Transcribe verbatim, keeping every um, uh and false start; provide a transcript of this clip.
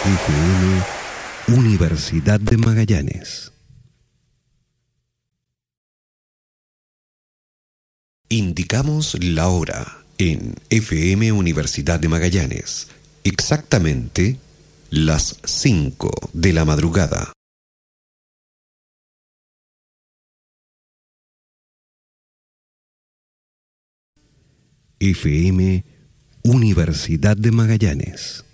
F M Universidad de Magallanes. Indicamos la hora en F M Universidad de Magallanes. Exactamente las cinco de la madrugada. F M Universidad de Magallanes.